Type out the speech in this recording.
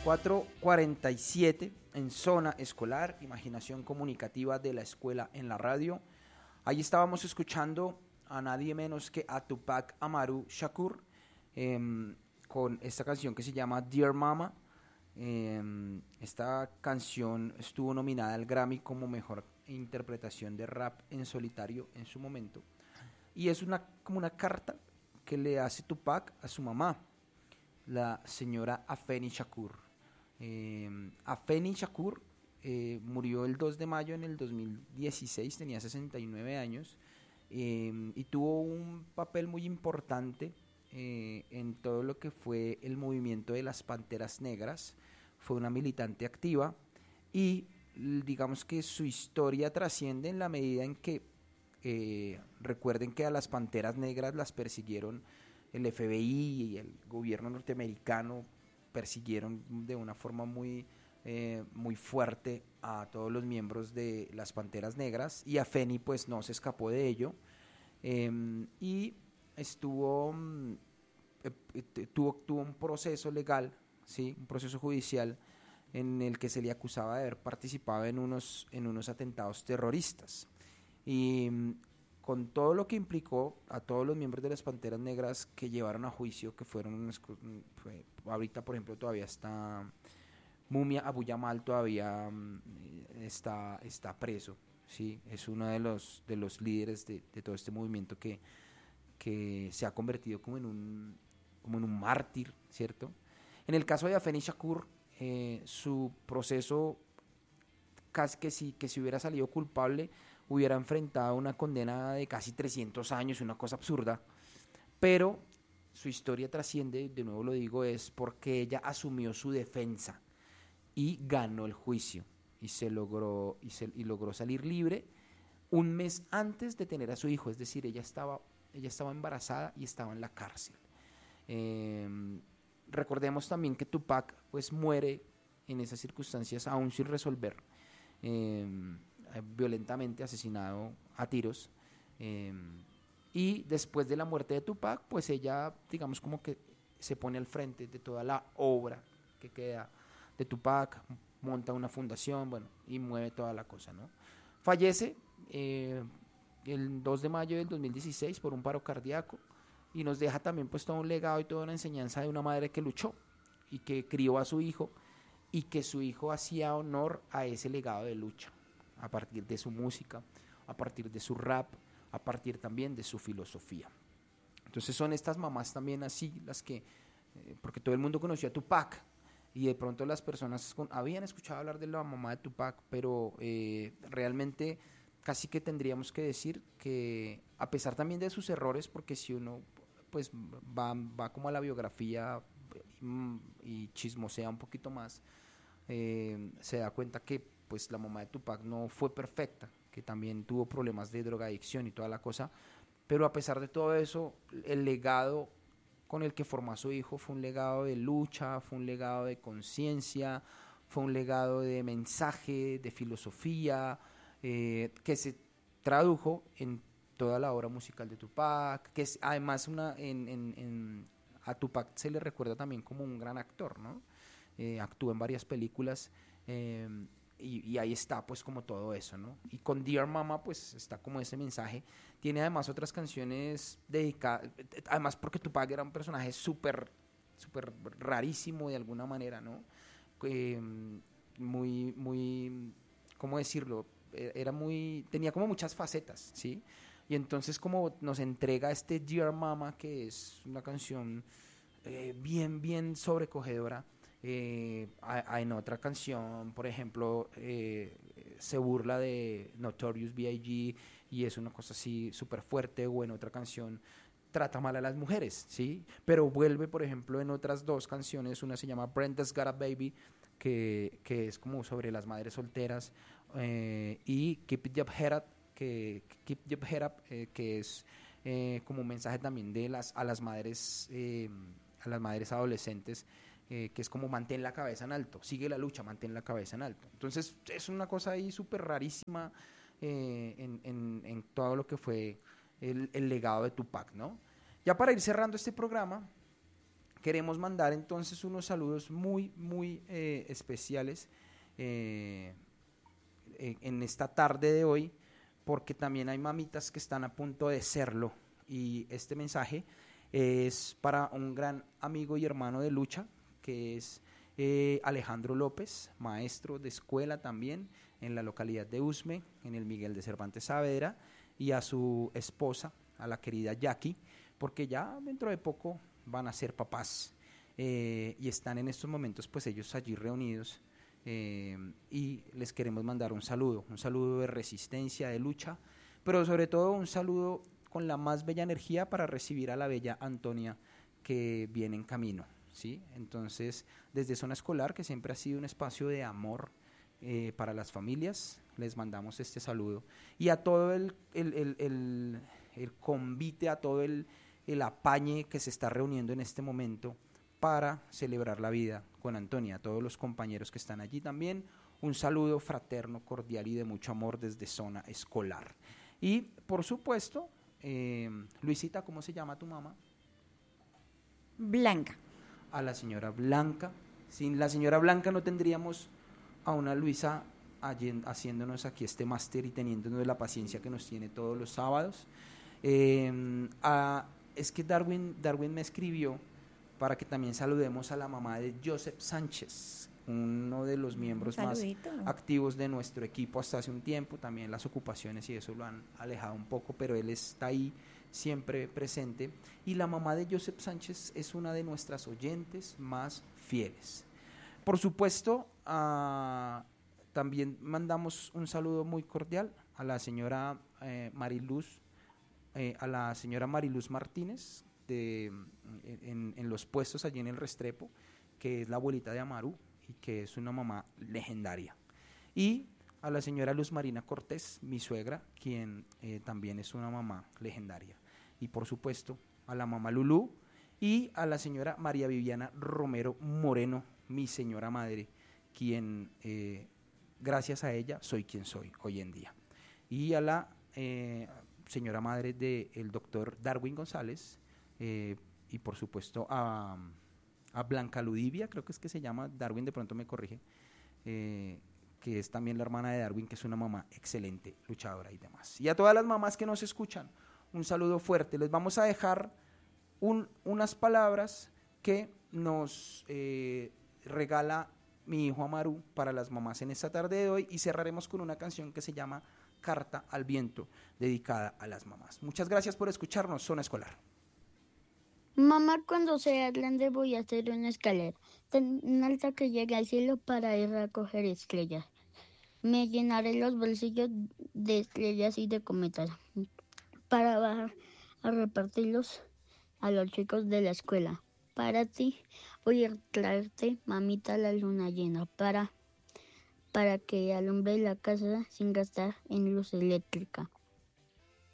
4:47 en Zona Escolar, Imaginación Comunicativa de la Escuela en la Radio. Ahí estábamos escuchando a nadie menos que a Tupac Amaru Shakur con esta canción que se llama Dear Mama. Esta canción estuvo nominada al Grammy como mejor interpretación de rap en solitario en su momento. Y es como una carta que le hace Tupac a su mamá, la señora Afeni Shakur. Afeni Shakur murió el 2 de mayo en el 2016, tenía 69 años y tuvo un papel muy importante en todo lo que fue el movimiento de las Panteras Negras. Fue una militante activa y digamos que su historia trasciende en la medida en que recuerden que a las Panteras Negras las persiguieron el FBI y el gobierno norteamericano, persiguieron de una forma muy fuerte a todos los miembros de las Panteras Negras, y Afeni pues no se escapó de ello, y tuvo un proceso legal, ¿sí? Un proceso judicial en el que se le acusaba de haber participado en unos atentados terroristas. Y con todo lo que implicó a todos los miembros de las Panteras Negras que llevaron a juicio, que ahorita por ejemplo todavía está Mumia Abu Jamal, todavía está preso, ¿sí? Es uno de los líderes de todo este movimiento que se ha convertido como en un mártir, ¿cierto? En el caso de Afeni Shakur, su proceso, casi que si hubiera salido culpable, hubiera enfrentado una condena de casi 300 años, una cosa absurda, pero su historia trasciende, de nuevo lo digo, es porque ella asumió su defensa y ganó el juicio y logró salir libre un mes antes de tener a su hijo. Es decir, ella estaba embarazada y estaba en la cárcel. Recordemos también que Tupac pues muere en esas circunstancias aún sin resolver, violentamente asesinado a tiros, y después de la muerte de Tupac pues ella digamos como que se pone al frente de toda la obra que queda de Tupac, monta una fundación, bueno, y mueve toda la cosa, ¿no? Fallece el 2 de mayo del 2016 por un paro cardíaco, y nos deja también pues todo un legado y toda una enseñanza de una madre que luchó y que crió a su hijo, y que su hijo hacía honor a ese legado de lucha a partir de su música, a partir de su rap, a partir también de su filosofía. Entonces son estas mamás también así las que, porque todo el mundo conocía a Tupac, y de pronto las personas habían escuchado hablar de la mamá de Tupac, pero realmente casi que tendríamos que decir que a pesar también de sus errores, porque si uno pues va como a la biografía y chismosea un poquito más, se da cuenta que pues la mamá de Tupac no fue perfecta, que también tuvo problemas de drogadicción y toda la cosa, pero a pesar de todo eso, el legado con el que formó a su hijo fue un legado de lucha, fue un legado de conciencia, fue un legado de mensaje, de filosofía, que se tradujo en toda la obra musical de Tupac, que es además a Tupac se le recuerda también como un gran actor, ¿no? Actúa en varias películas, y ahí está pues como todo eso, ¿no? Y con Dear Mama pues está como ese mensaje. Tiene además otras canciones dedicadas, además porque Tupac era un personaje súper rarísimo de alguna manera, ¿no? Muy, ¿cómo decirlo? Tenía como muchas facetas, ¿sí? Y entonces como nos entrega este Dear Mama, que es una canción bien sobrecogedora. En otra canción, por ejemplo, se burla de Notorious B.I.G. y es una cosa así súper fuerte, o en otra canción trata mal a las mujeres, ¿sí? Pero vuelve, por ejemplo, en otras dos canciones, una se llama Brenda's Got a Baby, que es como sobre las madres solteras, y Keep Your Head Up, que es como un mensaje también a las madres adolescentes, que es como mantén la cabeza en alto, sigue la lucha, mantén la cabeza en alto. Entonces es una cosa ahí súper rarísima en todo lo que fue el legado de Tupac, ¿no? Ya para ir cerrando este programa, queremos mandar entonces unos saludos muy, muy especiales en esta tarde de hoy, porque también hay mamitas que están a punto de serlo, y este mensaje es para un gran amigo y hermano de Lucha, que es Alejandro López, maestro de escuela también en la localidad de Usme, en el Miguel de Cervantes Saavedra, y a su esposa, a la querida Jackie, porque ya dentro de poco van a ser papás, y están en estos momentos pues ellos allí reunidos, y les queremos mandar un saludo de resistencia, de lucha, pero sobre todo un saludo con la más bella energía para recibir a la bella Antonia, que viene en camino, ¿sí? Entonces, desde Zona Escolar, que siempre ha sido un espacio de amor para las familias, les mandamos este saludo. Y a todo el convite, a todo el apañe que se está reuniendo en este momento para celebrar la vida con Antonia, a todos los compañeros que están allí también, un saludo fraterno, cordial y de mucho amor desde Zona Escolar. Y, por supuesto, Luisita, ¿cómo se llama tu mamá? Blanca. A la señora Blanca. Sin la señora Blanca no tendríamos a una Luisa haciéndonos aquí este máster y teniéndonos la paciencia que nos tiene todos los sábados. Es que Darwin me escribió para que también saludemos a la mamá de Joseph Sánchez, uno de los miembros más activos de nuestro equipo hasta hace un tiempo. También las ocupaciones y eso lo han alejado un poco, pero él está ahí siempre presente. Y la mamá de Joseph Sánchez es una de nuestras oyentes más fieles. Por supuesto, también mandamos un saludo muy cordial a la señora Mariluz Martínez, en los puestos allí en el Restrepo, que es la abuelita de Amaru y que es una mamá legendaria. Y a la señora Luz Marina Cortés, mi suegra, quien también es una mamá legendaria. Y por supuesto a la mamá Lulú y a la señora María Viviana Romero Moreno, mi señora madre, quien gracias a ella soy quien soy hoy en día. Y a la señora madre del doctor Darwin González, y por supuesto a Blanca Ludivia, creo que es que se llama, Darwin de pronto me corrige, que es también la hermana de Darwin, que es una mamá excelente, luchadora y demás. Y a todas las mamás que nos escuchan, un saludo fuerte. Les vamos a dejar unas palabras que nos regala mi hijo Amaru para las mamás en esta tarde de hoy, y cerraremos con una canción que se llama Carta al Viento, dedicada a las mamás. Muchas gracias por escucharnos, Zona Escolar. Mamá, cuando sea grande voy a hacer una escalera tan alta que llegue al cielo para ir a coger estrellas. Me llenaré los bolsillos de estrellas y de cometas para bajar a repartirlos a los chicos de la escuela. Para ti voy a traerte, mamita, la luna llena para que alumbre la casa sin gastar en luz eléctrica.